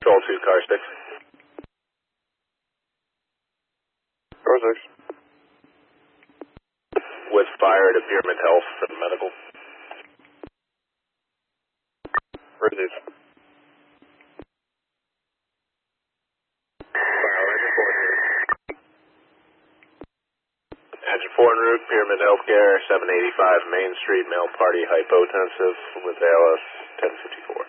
Control 2, car 6. Car 6. With fire to Pyramid Health for the medical. Receive. Engine 4 en route, Pyramid Healthcare, 785 Main Street, male party hypotensive with ALS 1054.